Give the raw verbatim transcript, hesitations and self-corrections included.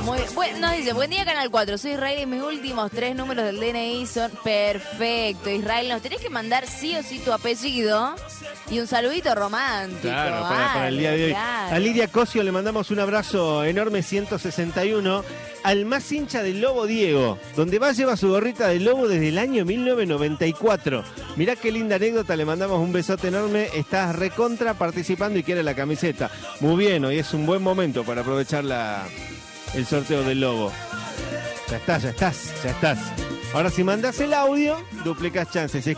Muy, bueno, nos dice, buen día Canal cuatro, soy Israel y mis últimos tres números del D N I son perfecto. Israel, nos tenés que mandar sí o sí tu apellido y un saludito romántico. Claro, para, para el día de hoy. Claro. A Lidia Cosio le mandamos un abrazo enorme, ciento sesenta y uno. Al más hincha del Lobo, Diego, donde va lleva su gorrita del Lobo desde el año mil novecientos noventa y cuatro. Mirá qué linda anécdota, le mandamos un besote enorme. Estás recontra participando y quiere la camiseta. Muy bien, hoy es un buen momento para aprovechar la, el sorteo del Lobo. Ya estás, ya estás, ya estás. Ahora si mandás el audio, duplicás chances.